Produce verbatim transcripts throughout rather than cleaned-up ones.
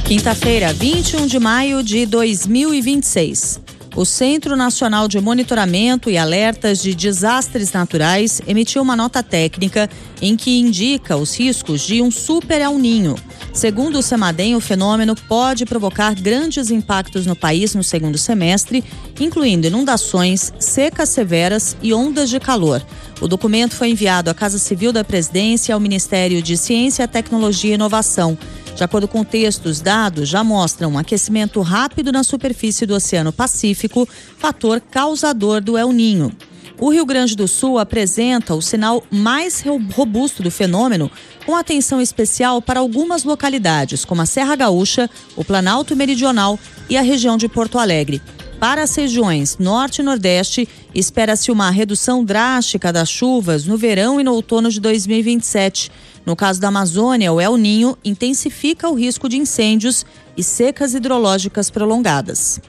Quinta-feira, vinte e um de maio de dois mil e vinte e seis. O Centro Nacional de Monitoramento e Alertas de Desastres Naturais emitiu uma nota técnica em que indica os riscos de um super El Niño. Segundo o CEMADEM, o fenômeno pode provocar grandes impactos no país no segundo semestre, incluindo inundações, secas severas e ondas de calor. O documento foi enviado à Casa Civil da Presidência e ao Ministério de Ciência, Tecnologia e Inovação. De acordo com o texto, os dados já mostram um aquecimento rápido na superfície do Oceano Pacífico, fator causador do El Niño. O Rio Grande do Sul apresenta o sinal mais robusto do fenômeno, com atenção especial para algumas localidades, como a Serra Gaúcha, o Planalto Meridional e a região de Porto Alegre. Para as regiões Norte e Nordeste, espera-se uma redução drástica das chuvas no verão e no outono de dois mil e vinte e sete. No caso da Amazônia, o El Niño intensifica o risco de incêndios e secas hidrológicas prolongadas.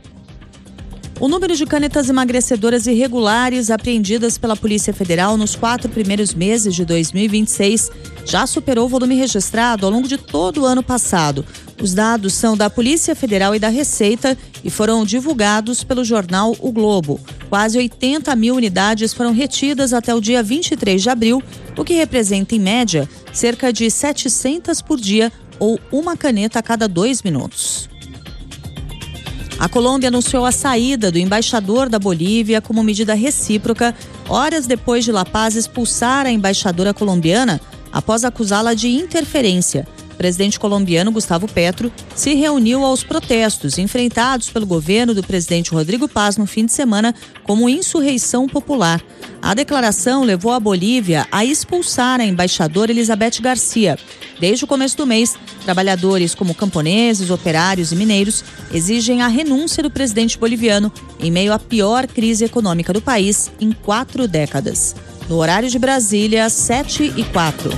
O número de canetas emagrecedoras irregulares apreendidas pela Polícia Federal nos quatro primeiros meses de dois mil e vinte e seis já superou o volume registrado ao longo de todo o ano passado. Os dados são da Polícia Federal e da Receita e foram divulgados pelo jornal O Globo. Quase oitenta mil unidades foram retidas até o dia vinte e três de abril, o que representa, em média, cerca de setecentas por dia ou uma caneta a cada dois minutos. A Colômbia anunciou a saída do embaixador da Bolívia como medida recíproca, horas depois de La Paz expulsar a embaixadora colombiana após acusá-la de interferência. O presidente colombiano Gustavo Petro se reuniu aos protestos enfrentados pelo governo do presidente Rodrigo Paz no fim de semana como insurreição popular. A declaração levou a Bolívia a expulsar a embaixadora Elizabeth Garcia. Desde o começo do mês, trabalhadores como camponeses, operários e mineiros exigem a renúncia do presidente boliviano em meio à pior crise econômica do país em quatro décadas. No horário de Brasília, sete e quatro.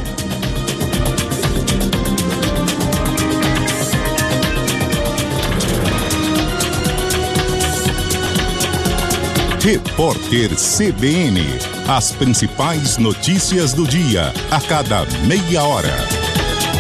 Repórter C B N. As principais notícias do dia, a cada meia hora.